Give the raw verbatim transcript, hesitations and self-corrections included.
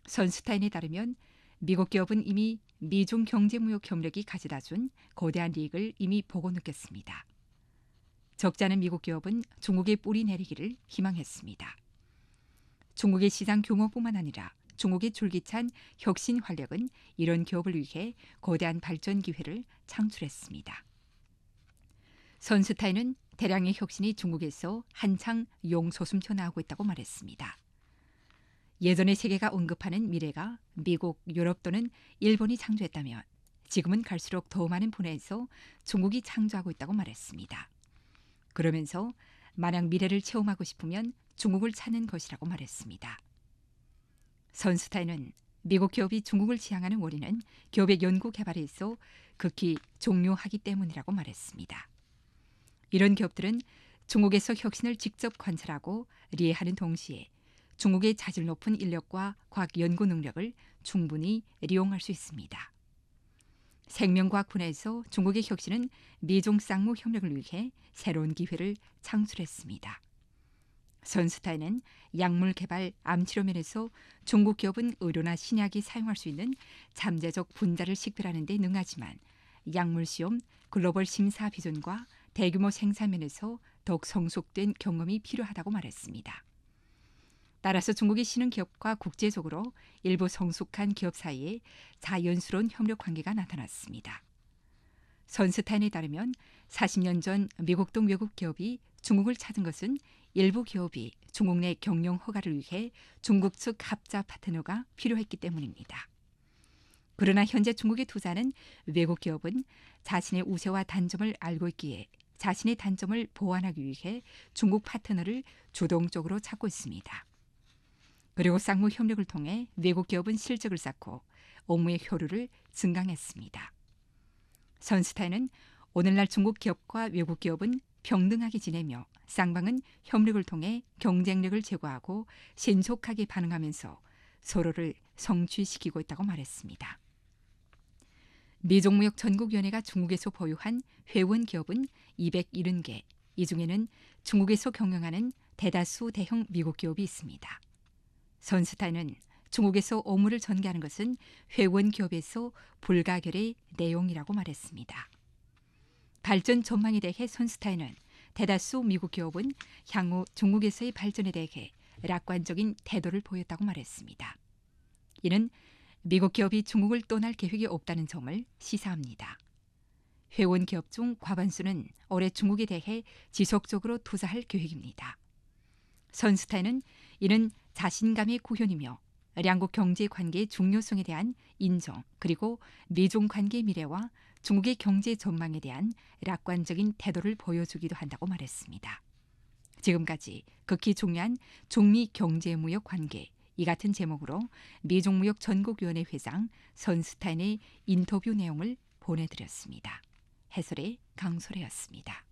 선스타인에 따르면 미국 기업은 이미 미중 경제무역 협력이 가져다준 거대한 이익을 이미 보고 느꼈습니다. 적지 않은 미국 기업은 중국의 뿌리 내리기를 희망했습니다. 중국의 시장 규모뿐만 아니라 중국의 줄기찬 혁신 활력은 이런 기업을 위해 거대한 발전 기회를 창출했습니다. 선스타인은 대량의 혁신이 중국에서 한창 용솟음쳐 나오고 있다고 말했습니다. 예전에 세계가 언급하는 미래가 미국, 유럽 또는 일본이 창조했다면 지금은 갈수록 더 많은 분야에서 중국이 창조하고 있다고 말했습니다. 그러면서 만약 미래를 체험하고 싶으면 중국을 찾는 것이라고 말했습니다. 선스타인은 미국 기업이 중국을 지향하는 원인은 기업의 연구 개발에서 극히 중요하기 때문이라고 말했습니다. 이런 기업들은 중국에서 혁신을 직접 관찰하고 리해하는 동시에 중국의 자질 높은 인력과 과학 연구 능력을 충분히 이용할 수 있습니다. 생명과학 분야에서 중국의 혁신은 미중 쌍무 협력을 위해 새로운 기회를 창출했습니다. 선스타인은 약물 개발, 암치료 면에서 중국 기업은 의료나 신약이 사용할 수 있는 잠재적 분자를 식별하는 데 능하지만 약물 시험, 글로벌 심사 비준과 대규모 생산 면에서 더욱 성숙된 경험이 필요하다고 말했습니다. 따라서 중국의 신흥 기업과 국제적으로 일부 성숙한 기업 사이에 자연스러운 협력 관계가 나타났습니다. 선스타인에 따르면 사십 년 전 미국 등 외국 기업이 중국을 찾은 것은 일부 기업이 중국 내 경영 허가를 위해 중국 측 합자 파트너가 필요했기 때문입니다. 그러나 현재 중국에 투자하는 외국 기업은 자신의 우세와 단점을 알고 있기에 자신의 단점을 보완하기 위해 중국 파트너를 주동적으로 찾고 있습니다. 그리고 쌍무 협력을 통해 외국 기업은 실적을 쌓고 업무의 효율을 증강했습니다. 선스타인은 오늘날 중국 기업과 외국 기업은 평등하게 지내며 쌍방은 협력을 통해 경쟁력을 제고하고 신속하게 반응하면서 서로를 성취시키고 있다고 말했습니다. 미중무역전국위원회가 중국에서 보유한 회원 기업은 이백칠십 개, 이 중에는 중국에서 경영하는 대다수 대형 미국 기업이 있습니다. 선스타인은 중국에서 업무를 전개하는 것은 회원 기업에서 불가결의 내용이라고 말했습니다. 발전 전망에 대해 선스타인은 대다수 미국 기업은 향후 중국에서의 발전에 대해 낙관적인 태도를 보였다고 말했습니다. 이는 미국 기업이 중국을 떠날 계획이 없다는 점을 시사합니다. 회원 기업 중 과반수는 올해 중국에 대해 지속적으로 투자할 계획입니다. 선스타인은 이는 자신감의 구현이며 양국 경제 관계의 중요성에 대한 인정, 그리고 미중 관계 미래와 중국의 경제 전망에 대한 낙관적인 태도를 보여주기도 한다고 말했습니다. 지금까지 극히 중요한 중미 경제무역 관계, 이 같은 제목으로 미중무역전국위원회 회장 선스타인의 인터뷰 내용을 보내드렸습니다. 해설의 강소래였습니다.